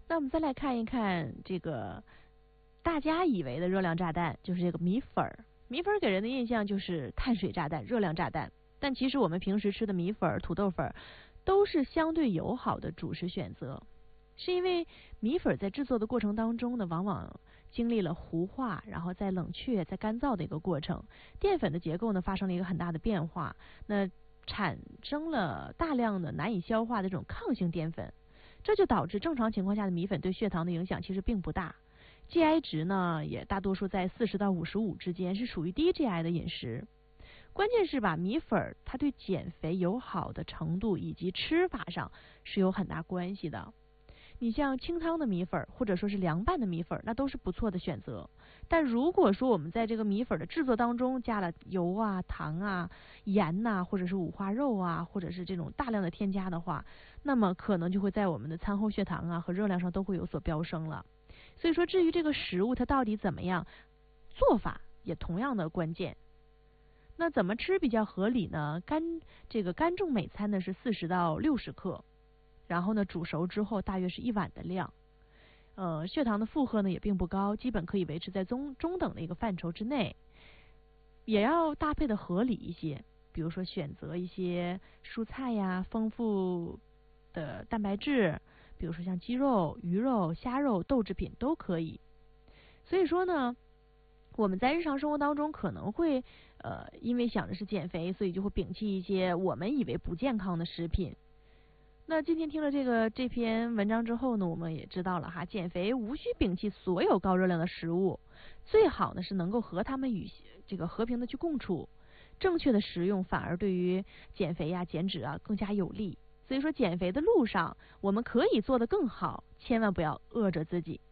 那我们再来看一看这个大家以为的热量炸弹，就是这个米粉儿。米粉儿给人的印象就是碳水炸弹、热量炸弹，但其实我们平时吃的米粉儿、土豆粉儿都是相对友好的主食选择，是因为米粉在制作的过程当中呢，往往经历了糊化，然后再冷却、再干燥的一个过程，淀粉的结构呢发生了一个很大的变化，那产生了大量的难以消化的这种抗性淀粉，这就导致正常情况下的米粉对血糖的影响其实并不大。GI 值呢也大多数在40到55之间，是属于低 GI 的饮食。关键是吧，米粉它对减肥友好的程度以及吃法上是有很大关系的。你像清汤的米粉或者说是凉拌的米粉，那都是不错的选择。但如果说我们在这个米粉的制作当中加了油啊、糖啊、盐呐，或者是五花肉啊，或者是这种大量的添加的话，那么可能就会在我们的餐后血糖啊和热量上都会有所飙升了。所以说，至于这个食物它到底怎么样，做法也同样的关键。那怎么吃比较合理呢？干重每餐呢是40到60克，然后呢煮熟之后大约是1碗的量。血糖的负荷呢也并不高，基本可以维持在中等的一个范畴之内。也要搭配的合理一些，比如说选择一些蔬菜呀，丰富的蛋白质，比如说像鸡肉、鱼肉、虾肉、豆制品都可以。所以说呢，我们在日常生活当中可能会因为想着是减肥，所以就会摒弃一些我们以为不健康的食品。那今天听了这篇文章之后呢，我们也知道了哈，减肥无需摒弃所有高热量的食物，最好呢是能够和它们与这个和平的去共处。正确的食用反而对于减肥呀、减脂啊更加有利。所以说减肥的路上，我们可以做得更好，千万不要饿着自己。